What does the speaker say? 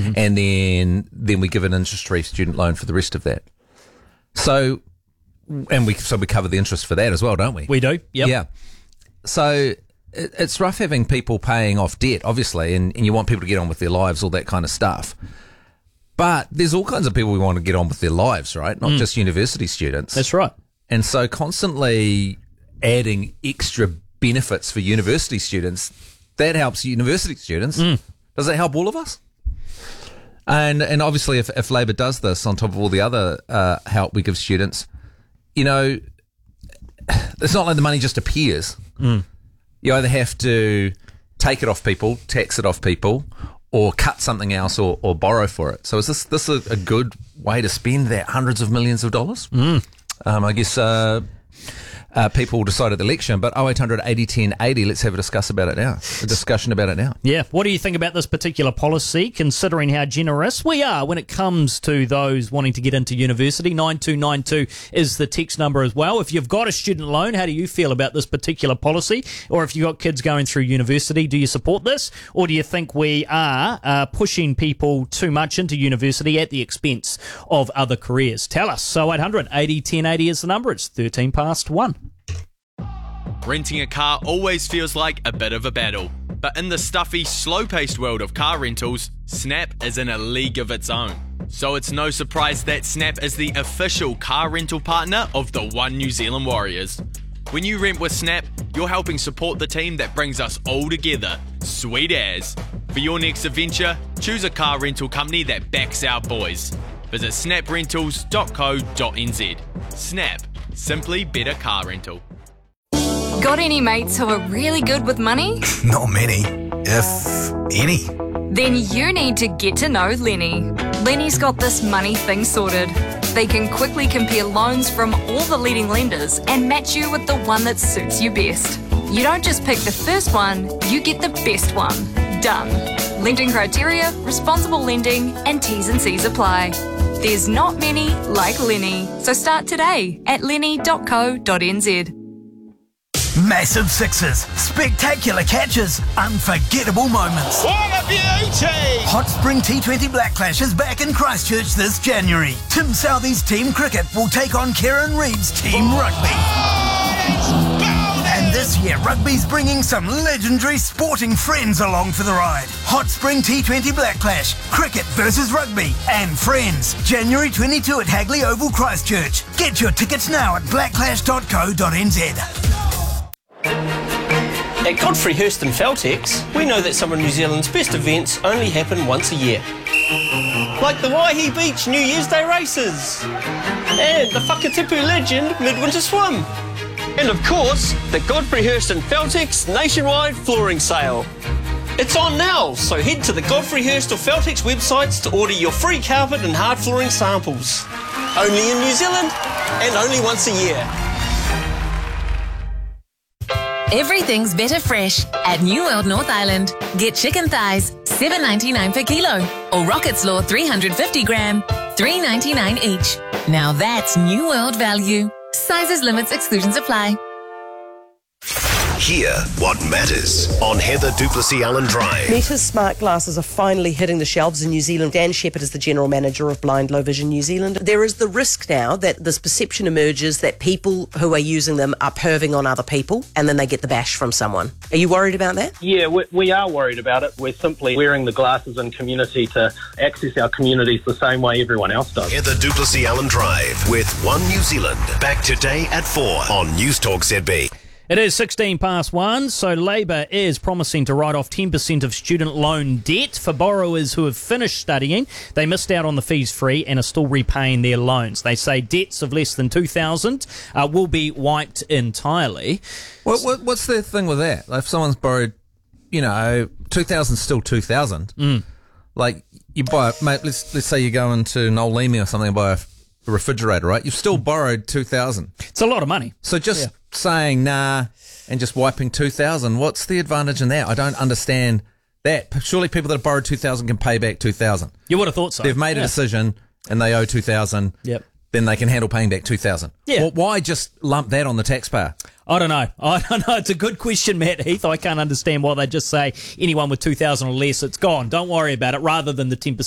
and then we give an interest-free student loan for the rest of that. So we cover the interest for that as well, don't we? We do, yep. Yeah. So it's rough having people paying off debt, obviously, and you want people to get on with their lives, all that kind of stuff. But there's all kinds of people who want to get on with their lives, right? Not just university students. That's right. And so constantly adding extra benefits for university students, that helps university students. Does that help all of us? And obviously if Labor does this on top of all the other help we give students, you know, it's not like the money just appears. You either have to take it off people, tax it off people, or cut something else or borrow for it. So is this a good way to spend that hundreds of millions of dollars? I guess people will decide at the election, but 0800 80 10 80, let's have a discussion about it now. Yeah, what do you think about this particular policy, considering how generous we are when it comes to those wanting to get into university? 9292 is the text number as well. If you've got a student loan, how do you feel about this particular policy? Or if you've got kids going through university, do you support this? Or do you think we are pushing people too much into university at the expense of other careers? Tell us. So 800 80 10 80 is the number. It's 13 past 1. Renting a car always feels like a bit of a battle, but in the stuffy, slow-paced world of car rentals, Snap is in a league of its own. So it's no surprise that Snap is the official car rental partner of the One New Zealand Warriors. When you rent with Snap, you're helping support the team that brings us all together. Sweet as. For your next adventure, choose a car rental company that backs our boys. Visit snaprentals.co.nz. Snap. Simply better car rental. Got any mates who are really good with money? Not many, if any. Then you need to get to know Lenny. Lenny's got this money thing sorted. They can quickly compare loans from all the leading lenders and match you with the one that suits you best. You don't just pick the first one, you get the best one. Done. Lending criteria, responsible lending, and T's and C's apply. There's not many like Lenny, so start today at lenny.co.nz. Massive sixes, spectacular catches, unforgettable moments. What a beauty! Hot Spring T20 Black Clash is back in Christchurch this January. Tim Southee's Team Cricket will take on Kieran Reid's Team Rugby. And this year, rugby's bringing some legendary sporting friends along for the ride. Hot Spring T20 Black Clash, cricket versus rugby and friends. January 22 at Hagley Oval, Christchurch. Get your tickets now at blackclash.co.nz. At Godfrey Hirst and Feltex, we know that some of New Zealand's best events only happen once a year. Like the Waihi Beach New Year's Day races, and the Whakatipu Legend Midwinter Swim. And of course, the Godfrey Hirst and Feltex nationwide flooring sale. It's on now, so head to the Godfrey Hirst or Feltex websites to order your free carpet and hard flooring samples. Only in New Zealand, and only once a year. Everything's better fresh at New World North Island. Get chicken thighs, $7.99 per kilo, or rocket slaw 350 gram, $3.99 each. Now that's New World value. Sizes, limits, exclusions apply. Hear what matters on Heather Duplessis Allen Drive. Meta's smart glasses are finally hitting the shelves in New Zealand. Dan Shepherd is the General Manager of Blind Low Vision New Zealand. There is the risk now that this perception emerges that people who are using them are perving on other people and then they get the bash from someone. Are you worried about that? Yeah, we are worried about it. We're simply wearing the glasses in community to access our communities the same way everyone else does. Heather Duplessis Allen Drive with One New Zealand. Back today at 4 on News Talk ZB. It is 16 past 1, so Labor is promising to write off 10% of student loan debt for borrowers who have finished studying. They missed out on the fees free and are still repaying their loans. They say debts of less than $2,000 will be wiped entirely. What's the thing with that? Like if someone's borrowed, $2,000 is still $2,000. Like you buy, mate, let's say you go into Noel Leamy or something and buy a refrigerator, right? You've still borrowed $2,000. It's a lot of money. So just saying nah and just wiping $2,000, what's the advantage in that? I don't understand that. Surely people that have borrowed $2,000 can pay back $2,000. You would have thought so. They've made a decision and they owe $2,000. Yep. Then they can handle paying back $2,000. Yeah. Well, why just lump that on the taxpayer? I don't know. It's a good question, Matt Heath. I can't understand why they just say anyone with $2,000 or less, it's gone. Don't worry about it, rather than the 10%.